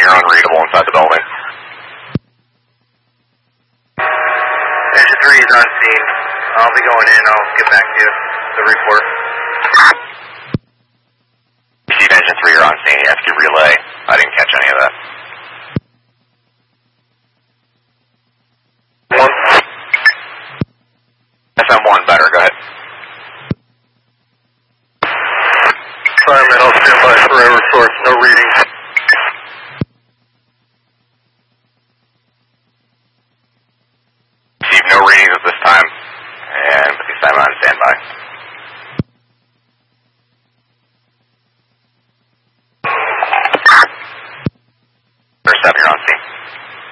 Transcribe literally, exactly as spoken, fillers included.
you're unreadable inside the building. Engine three is on scene. I'll be going in. I'll get back to you. The report.